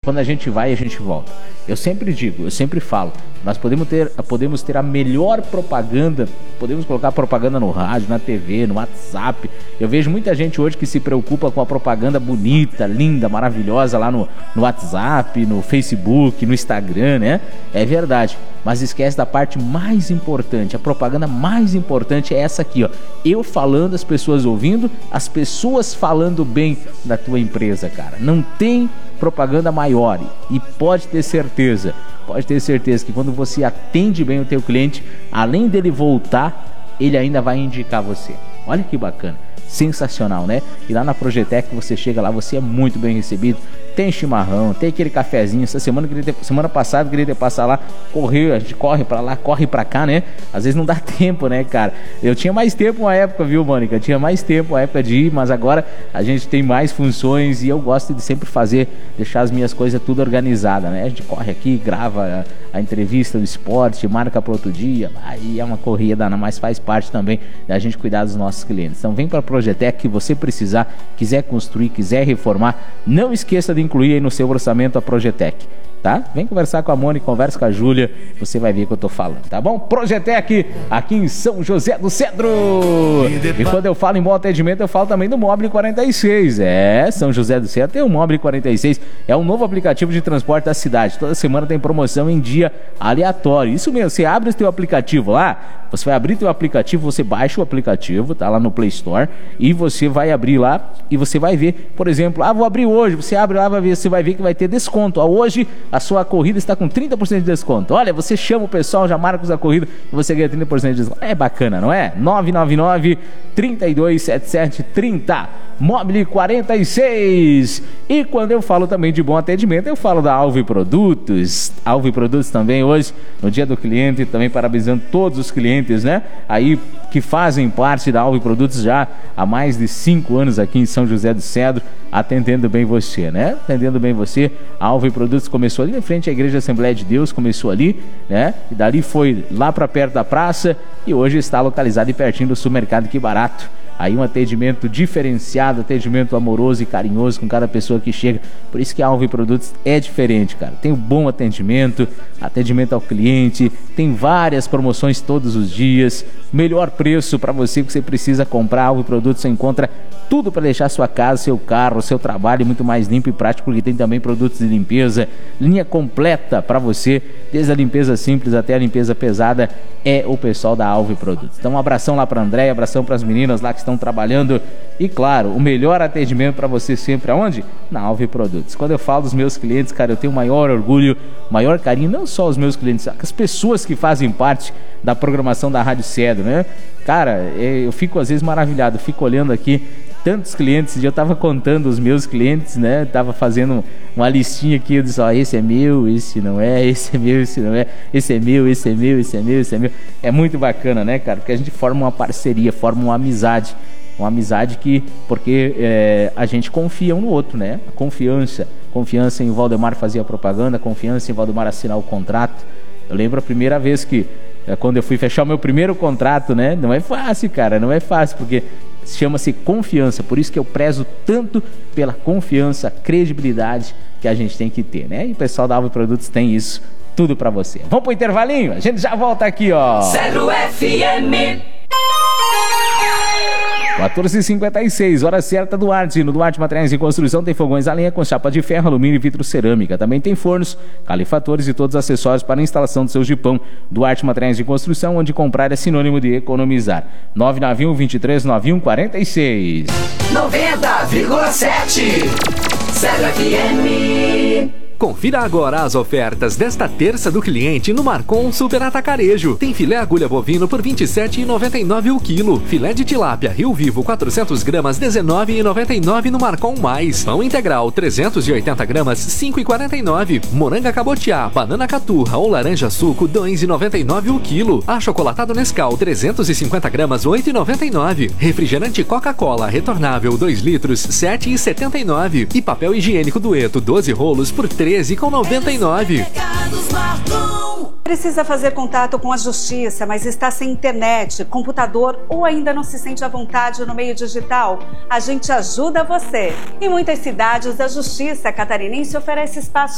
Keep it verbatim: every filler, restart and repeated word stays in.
quando a gente vai, a gente volta. Eu sempre digo, eu sempre falo, nós podemos ter, podemos ter a melhor propaganda, podemos colocar propaganda no rádio, na T V, no WhatsApp. Eu vejo muita gente hoje que se preocupa com a propaganda bonita, linda, maravilhosa lá no, no WhatsApp, no Facebook, no Instagram, né? É verdade, mas esquece da parte mais importante. A propaganda mais importante é essa aqui, ó. Eu falando, as pessoas ouvindo, as pessoas falando bem da tua empresa, cara. Não tem propaganda maior, e pode ter certeza, pode ter certeza que quando você atende bem o teu cliente, além dele voltar, ele ainda vai indicar você. Olha que bacana, sensacional, né? E lá na Projetec, você chega lá, você é muito bem recebido. Tem chimarrão, tem aquele cafezinho. Essa semana, ter, semana passada, eu queria ter passado lá, correr, a gente corre pra lá, corre pra cá, né? Às vezes não dá tempo, né, cara? Eu tinha mais tempo uma época, viu, Mônica? Eu tinha mais tempo uma época de ir, mas agora a gente tem mais funções e eu gosto de sempre fazer, deixar as minhas coisas tudo organizadas, né? A gente corre aqui, grava a, a entrevista do esporte, marca para outro dia, aí é uma corrida, mas faz parte também da gente cuidar dos nossos clientes. Então vem para a Projetec, que você precisar, quiser construir, quiser reformar, não esqueça de incluir aí no seu orçamento a Projetec, tá? Vem conversar com a Mônica, conversa com a Júlia, você vai ver o que eu tô falando, tá bom? Projetec, aqui em São José do Cedro. E quando eu falo em bom atendimento, eu falo também do Mobile quarenta e seis. É, São José do Cedro tem o Mobile quarenta e seis, é um novo aplicativo de transporte da cidade. Toda semana tem promoção em dia aleatório. Isso mesmo, você abre o teu aplicativo lá, você vai abrir teu aplicativo, você baixa o aplicativo, tá lá no Play Store, e você vai abrir lá e você vai ver, por exemplo, ah, vou abrir hoje, você abre lá, vai ver, você vai ver que vai ter desconto. Ah, hoje a sua corrida está com trinta por cento de desconto. Olha, você chama o pessoal, já marca a corrida e você ganha trinta por cento de desconto. É bacana, não é? nove nove nove, trinta e dois, setenta e sete, trinta. Mobile quarenta e seis. E quando eu falo também de bom atendimento, eu falo da Alve Produtos. Alve Produtos também hoje, no dia do cliente, também parabenizando todos os clientes, né? Aí que fazem parte da Alve Produtos já há mais de cinco anos aqui em São José do Cedro, atendendo bem você, né? Atendendo bem você. A Alve Produtos começou ali em frente à Igreja Assembleia de Deus, começou ali, né? E dali foi lá para perto da praça e hoje está localizado e pertinho do supermercado Que Barato. Aí um atendimento diferenciado, atendimento amoroso e carinhoso com cada pessoa que chega. Por isso que a Alve Produtos é diferente, cara. Tem um bom atendimento, atendimento ao cliente, tem várias promoções todos os dias, melhor preço para você que você precisa comprar. A Alve Produtos você encontra tudo para deixar sua casa, seu carro, seu trabalho muito mais limpo e prático, porque tem também produtos de limpeza, linha completa para você, desde a limpeza simples até a limpeza pesada, é o pessoal da Alve Produtos. Então um abração lá para André, abração para as meninas lá que estão trabalhando e claro, o melhor atendimento para você sempre aonde? Na Alve Produtos. Quando eu falo dos meus clientes, cara, eu tenho o maior orgulho, maior carinho, não só os meus clientes, as pessoas que fazem parte da programação da Rádio Cedro, né? Cara, eu fico às vezes maravilhado, fico olhando aqui tantos clientes, eu tava contando os meus clientes, né? Tava fazendo uma listinha aqui, eu disse, ó, esse é meu, esse não é, esse é meu, esse não é, esse é meu, esse é meu, esse é meu, esse é meu. É muito bacana, né, cara? Porque a gente forma uma parceria, forma uma amizade. Uma amizade que, porque é, a gente confia um no outro, né? A confiança, confiança em o Valdemar fazer a propaganda, confiança em o Valdemar assinar o contrato. Eu lembro a primeira vez que, é, quando eu fui fechar o meu primeiro contrato, né? Não é fácil, cara, não é fácil, porque chama-se confiança, por isso que eu prezo tanto pela confiança, credibilidade que a gente tem que ter, né? E o pessoal da Alve Produtos tem isso tudo pra você. Vamos pro intervalinho? A gente já volta aqui, ó. Cedro F M. quatorze e cinquenta e seis, hora certa do Duarte. No Duarte Materiais de Construção tem fogões a lenha com chapa de ferro, alumínio e vidro cerâmica. Também tem fornos, calefatores e todos os acessórios para a instalação do seu jipão. Duarte Materiais de Construção, onde comprar é sinônimo de economizar. nove nove um, vinte e três, nove um quatro seis. noventa vírgula sete Cedro F M. Confira agora as ofertas desta terça do cliente no Marcon Super Atacarejo. Tem filé agulha bovino por vinte e sete reais e noventa e nove centavos o quilo. Filé de tilápia Rio Vivo quatrocentas gramas dezenove reais e noventa e nove centavos no Marcon Mais. Pão integral trezentos e oitenta gramas cinco reais e quarenta e nove centavos. Moranga cabotiá, banana caturra ou laranja suco dois reais e noventa e nove centavos o quilo. Achocolatado Nescau trezentos e cinquenta gramas oito reais e noventa e nove centavos. Refrigerante Coca-Cola retornável dois litros sete reais e setenta e nove centavos. E papel higiênico Dueto doze rolos por treze reais e noventa e nove centavos. Precisa fazer contato com a justiça, mas está sem internet, computador ou ainda não se sente à vontade no meio digital? A gente ajuda você. Em muitas cidades, a Justiça Catarinense oferece espaço